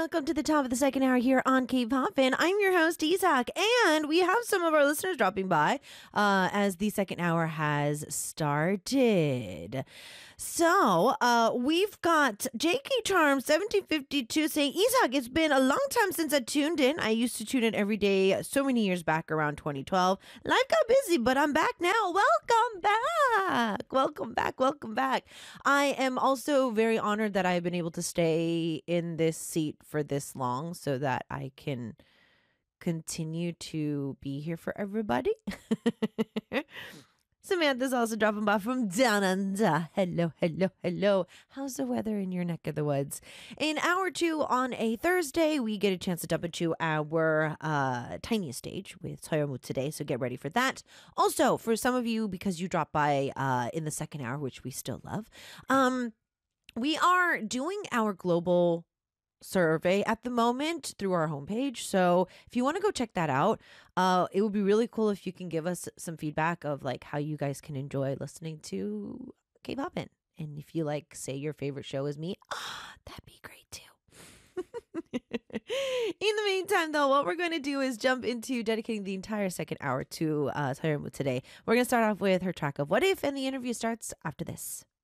welcome to the top of the second hour here on K-Poppin'. I'm your host, Isak, and we have some of our listeners dropping by as the second hour has started. So, we've got JK Charm 1752 saying, Isak, it's been a long time since I tuned in. I used to tune in every day so many years back around 2012. Life got busy, but I'm back now. Welcome back. Welcome back. Welcome back. I am also very honored that I've been able to stay in this seat for this long so that I can continue to be here for everybody. Samantha's also dropping by from down under. Hello, hello, hello. How's the weather in your neck of the woods? In hour two on a Thursday, we get a chance to jump into our tiniest stage with Soyomu today, so get ready for that. Also, for some of you, because you dropped by in the second hour, which we still love, we are doing our global survey at the moment through our homepage. So if you want to go check that out, it would be really cool if you can give us some feedback of like how you guys can enjoy listening to K-Poppin'. And if you like, say your favorite show is me, that'd be great too. In the meantime, though, what we're going to do is jump into dedicating the entire second hour to Soyomu today. We're going to start off with her track of What If, and the interview starts after this.